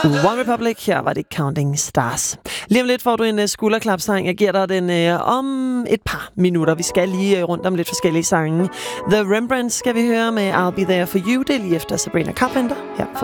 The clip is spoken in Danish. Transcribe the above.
One Republic, her var det Counting Stars. Lige om lidt får du en skulderklapsang. Jeg giver dig den om et par minutter. Vi skal lige rundt om lidt forskellige sange. The Rembrandts skal vi høre med I'll Be There For You. Det er lige efter Sabrina Carpenter her.